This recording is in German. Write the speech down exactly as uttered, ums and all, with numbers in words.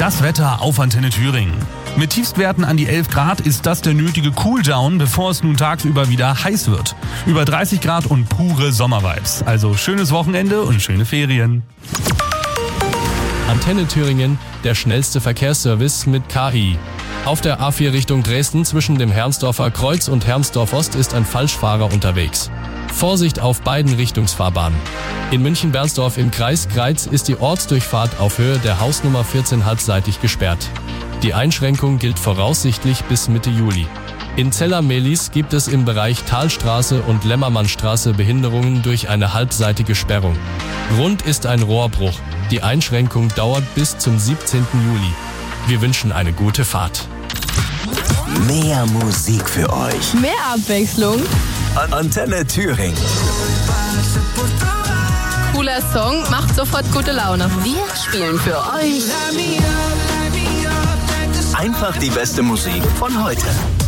Das Wetter auf Antenne Thüringen. Mit Tiefstwerten an die elf Grad ist das der nötige Cooldown, bevor es nun tagsüber wieder heiß wird. Über dreißig Grad und pure Sommervibes. Also schönes Wochenende und schöne Ferien. Antenne Thüringen, der schnellste Verkehrsservice mit K I. Auf der A vier Richtung Dresden zwischen dem Hermsdorfer Kreuz und Hermsdorf Ost ist ein Falschfahrer unterwegs. Vorsicht auf beiden Richtungsfahrbahnen. In München-Bernsdorf im Kreis Greiz ist die Ortsdurchfahrt auf Höhe der Hausnummer vierzehn halbseitig gesperrt. Die Einschränkung gilt voraussichtlich bis Mitte Juli. In Zeller-Mehlis gibt es im Bereich Talstraße und Lämmermannstraße Behinderungen durch eine halbseitige Sperrung. Grund ist ein Rohrbruch. Die Einschränkung dauert bis zum siebzehnten Juli. Wir wünschen eine gute Fahrt. Mehr Musik für euch. Mehr Abwechslung. Antenne Thüringen. Cooler Song, macht sofort gute Laune. Wir spielen für euch Einfach die beste Musik von heute.